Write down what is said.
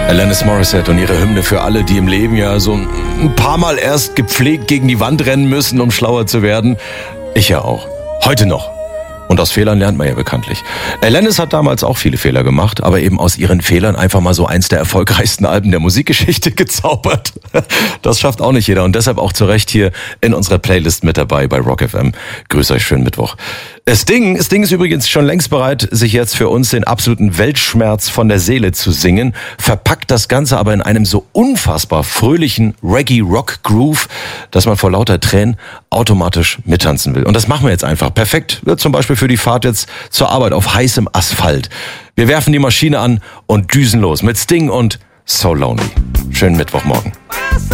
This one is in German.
Alanis Morissette und ihre Hymne für alle, die im Leben ja so ein paar Mal erst gepflegt gegen die Wand rennen müssen, um schlauer zu werden. Ich ja auch. Heute noch. Und aus Fehlern lernt man ja bekanntlich. Alanis hat damals auch viele Fehler gemacht, aber eben aus ihren Fehlern einfach mal so eins der erfolgreichsten Alben der Musikgeschichte gezaubert. Das schafft auch nicht jeder und deshalb auch zu Recht hier in unserer Playlist mit dabei bei Rock FM. Grüß euch, schönen Mittwoch. Sting ist übrigens schon längst bereit, sich jetzt für uns den absoluten Weltschmerz von der Seele zu singen, verpackt das Ganze aber in einem so unfassbar fröhlichen Reggae-Rock-Groove, dass man vor lauter Tränen automatisch mittanzen will. Und das machen wir jetzt einfach. Perfekt, zum Beispiel für die Fahrt jetzt zur Arbeit auf heißem Asphalt. Wir werfen die Maschine an und düsen los mit Sting und So Lonely. Schönen Mittwochmorgen.